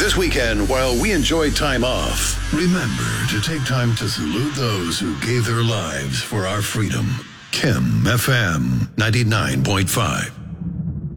This weekend, while we enjoy time off, remember to take time to salute those who gave their lives for our freedom. Kim FM 99.5.